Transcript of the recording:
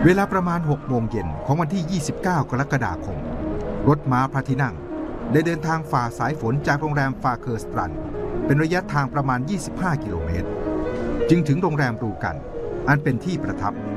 เวลาประมาณ6 โมงเย็นของวันที่ 29 กรกฎาคมรถม้าพระที่นั่งได้เดินทางฝ่าสายฝนจากโรงแรมฟาเคอร์สตรันเป็นระยะทางประมาณ 25 กิโลเมตรจึงถึงโรงแรมรูกันอันเป็นที่ประทับ